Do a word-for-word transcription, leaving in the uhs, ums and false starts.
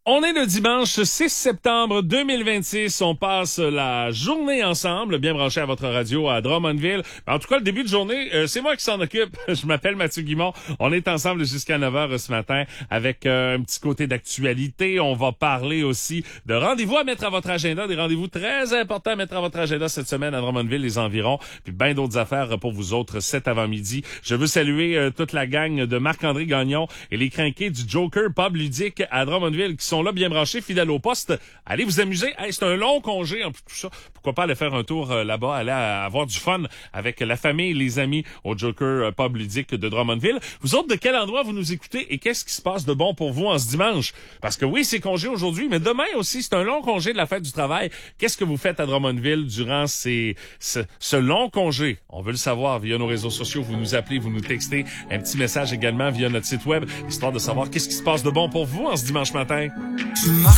On est le dimanche six septembre deux mille vingt-six. On passe la journée ensemble, bien branché à votre radio à Drummondville. En tout cas, le début de journée, euh, c'est moi qui s'en occupe. Je m'appelle Mathieu Guimond. On est ensemble jusqu'à neuf heures ce matin avec euh, un petit côté d'actualité. On va parler aussi de rendez-vous à mettre à votre agenda, des rendez-vous très importants à mettre à votre agenda cette semaine à Drummondville, les environs, puis bien d'autres affaires pour vous autres cet avant-midi. Je veux saluer euh, toute la gang de Marc-André Gagnon et les crinqués du Joker Pub Ludique à Drummondville qui sont là bien branchés, fidèles au poste. Allez vous amuser. Hey, c'est un long congé en plus de tout ça. Pourquoi pas aller faire un tour euh, là-bas, aller à, avoir du fun avec la famille et les amis au Joker euh, Pub Ludique de Drummondville. Vous autres, de quel endroit vous nous écoutez et qu'est-ce qui se passe de bon pour vous en ce dimanche? Parce que oui, c'est congé aujourd'hui, mais demain aussi, c'est un long congé de la fête du travail. Qu'est-ce que vous faites à Drummondville durant ces, ce, ce long congé? On veut le savoir via nos réseaux sociaux. Vous nous appelez, vous nous textez. Un petit message également via notre site web, histoire de savoir qu'est-ce qui se passe de bon pour vous en ce dimanche matin. Tu marches